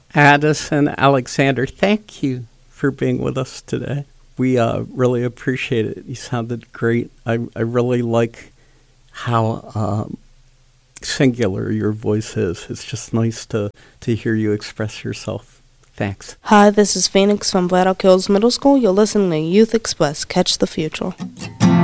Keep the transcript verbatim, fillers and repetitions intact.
Addison Alexander, thank you for being with us today. We uh, really appreciate it. You sounded great. I, I really like how um, singular your voice is. It's just nice to, to hear you express yourself. Thanks. Hi, this is Phoenix from Black Hills Middle School. You're listening to Youth Express. Catch the future.